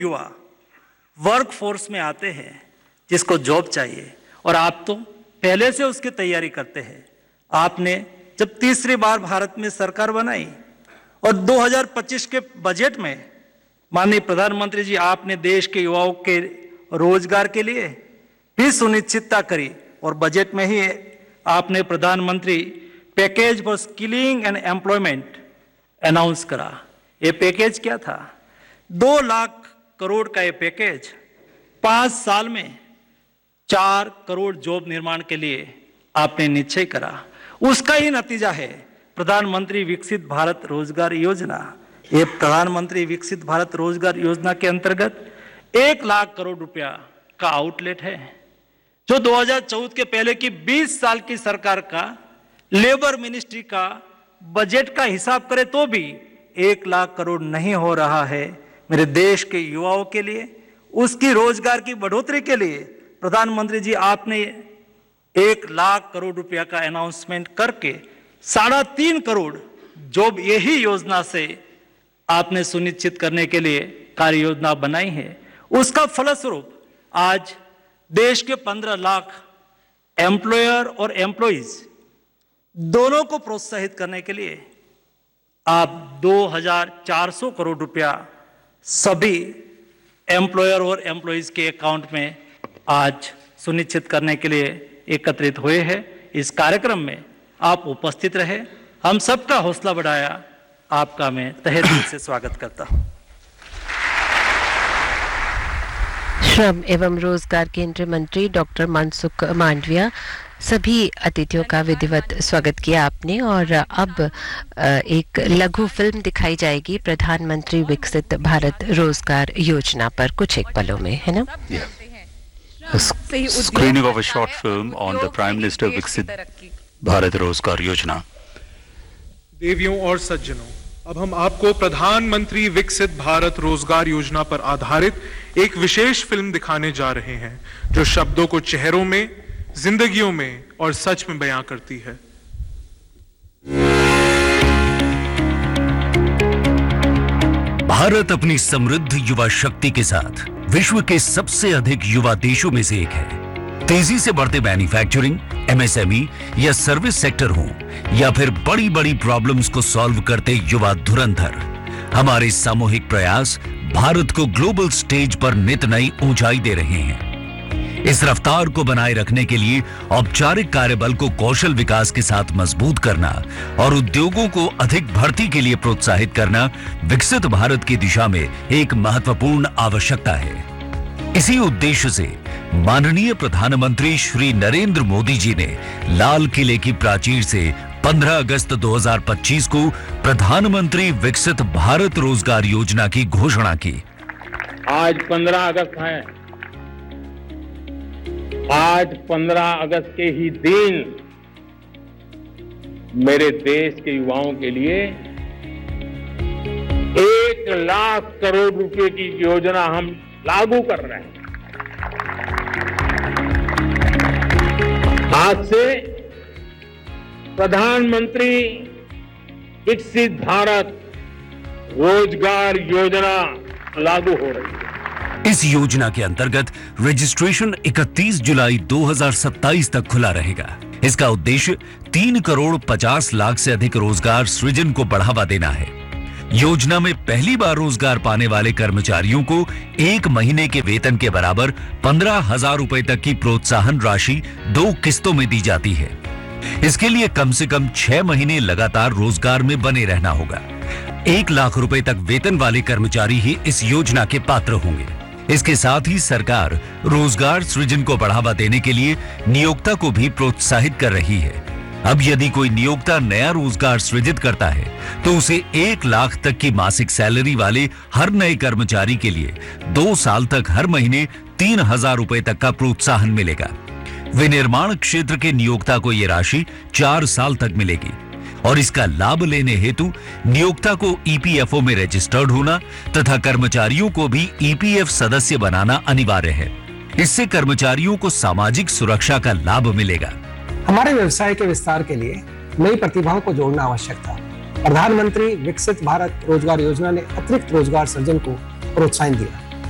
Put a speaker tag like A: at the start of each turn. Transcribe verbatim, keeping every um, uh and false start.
A: युवा work force में आते हैं जिसको जॉब चाहिए और आप तो पहले से उसकी तैयारी करते हैं। आपने जब तीसरी बार भारत में सरकार बनाई और दो हज़ार पच्चीस के बजट में माननीय प्रधानमंत्री जी आपने देश के युवाओं के रोजगार के लिए भी सुनिश्चितता करी और बजट में ही आपने प्रधानमंत्री package for skilling and employment announce करा। ये पैकेज क्या था? दो लाख करोड़ का ये पैकेज पांच साल में चार करोड़ जॉब निर्माण के लिए आपने निश्चय करा। उसका ही नतीजा है प्रधानमंत्री विकसित भारत रोजगार योजना। ये प्रधानमंत्री विकसित भारत रोजगार योजना के अंतर्गत एक लाख करोड़ रुपया का आउटलेट है, जो दो हज़ार चौदह के पहले की बीस साल की सरकार का लेबर मिनिस्ट्री का बजट का हिसाब करे तो भी एक लाख करोड़ नहीं हो रहा है। मेरे देश के युवाओं के लिए, उसकी रोजगार की बढ़ोतरी के लिए प्रधानमंत्री जी आपने एक लाख करोड़ रुपया का अनाउंसमेंट करके साढ़े तीन करोड़ जॉब यही योजना से आपने सुनिश्चित करने के लिए कार्य योजना बनाई है। उसका फलस्वरूप आज देश के पंद्रह लाख एम्प्लॉयर और एम्प्लॉइज दोनों को प्रोत्साहित करने के लिए आप दो हज़ार चार सौ करोड़ रुपया सभी एम्प्लॉयर और एम्प्लॉइज के अकाउंट में आज सुनिश्चित करने के लिए एकत्रित हुए हैं। इस कार्यक्रम में आप उपस्थित रहे, हम सबका हौसला बढ़ाया, आपका मैं तहे दिल से स्वागत करता हूं।
B: श्रम एवं रोजगार केंद्रीय मंत्री डॉक्टर मनसुख मांडविया, सभी अतिथियों का विधिवत स्वागत किया आपने। और अब एक लघु फिल्म दिखाई जाएगी प्रधानमंत्री विकसित भारत रोजगार योजना पर कुछ एक पलों में, है ना?
C: A screening of a short film on the Prime Minister Viksit Bharat Rozgar Yojana.
D: देवियों और सज्जनों, अब हम आपको प्रधानमंत्री विकसित भारत रोजगार योजना पर आधारित एक विशेष फिल्म दिखाने जा रहे हैं, जो शब्दों को चेहरों में, जिंदगियों में और सच में बयां करती है।
E: भारत अपनी समृद्ध युवा शक्ति के साथ विश्व के सबसे अधिक युवा देशों में से एक है। तेजी से बढ़ते मैन्युफैक्चरिंग, एमएसएमई या सर्विस सेक्टर हो या फिर बड़ी बड़ी प्रॉब्लम्स को सॉल्व करते युवा धुरंधर, हमारे सामूहिक प्रयास भारत को ग्लोबल स्टेज पर नित नई ऊंचाई दे रहे हैं। इस रफ्तार को बनाए रखने के लिए औपचारिक कार्यबल को कौशल विकास के साथ मजबूत करना और उद्योगों को अधिक भर्ती के लिए प्रोत्साहित करना विकसित भारत की दिशा में एक महत्वपूर्ण आवश्यकता है। इसी उद्देश्य से माननीय प्रधानमंत्री श्री नरेंद्र मोदी जी ने लाल किले की प्राचीर से पंद्रह अगस्त दो हज़ार पच्चीस को प्रधानमंत्री विकसित भारत रोजगार योजना की घोषणा की।
F: आज पंद्रह अगस्त है। आज पंद्रह अगस्त के ही दिन मेरे देश के युवाओं के लिए एक लाख करोड़ रुपए की योजना हम लागू कर रहे हैं। आज से प्रधानमंत्री विकसित भारत रोजगार योजना लागू हो रही है।
E: इस योजना के अंतर्गत रजिस्ट्रेशन इकतीस जुलाई दो हज़ार सत्ताईस तक खुला रहेगा। इसका उद्देश्य तीन करोड़ पचास लाख से अधिक रोजगार सृजन को बढ़ावा देना है। योजना में पहली बार रोजगार पाने वाले कर्मचारियों को एक महीने के वेतन के बराबर पंद्रह हजार रुपए तक की प्रोत्साहन राशि दो किस्तों में दी जाती है। इसके लिए कम से कम छह महीने लगातार रोजगार में बने रहना होगा। एक लाख रुपए तक वेतन वाले कर्मचारी ही इस योजना के पात्र होंगे। इसके साथ ही सरकार रोजगार सृजन को बढ़ावा देने के लिए नियोक्ता को भी प्रोत्साहित कर रही है। अब यदि कोई नियोक्ता नया रोजगार सृजित करता है तो उसे एक लाख तक की मासिक सैलरी वाले हर नए कर्मचारी के लिए दो साल तक हर महीने तीन हजार रुपए तक का प्रोत्साहन मिलेगा। विनिर्माण क्षेत्र के नियोक्ता को यह राशि चार साल तक मिलेगी और इसका लाभ लेने हेतु नियोक्ता को ईपीएफओ में रजिस्टर्ड होना तथा कर्मचारियों को भी ईपीएफ सदस्य बनाना अनिवार्य है। इससे कर्मचारियों को सामाजिक सुरक्षा का लाभ मिलेगा।
G: हमारे व्यवसाय के विस्तार के लिए नई प्रतिभाओं को जोड़ना आवश्यक था। प्रधानमंत्री विकसित भारत रोजगार योजना ने अतिरिक्त रोजगार सृजन को प्रोत्साहन दिया।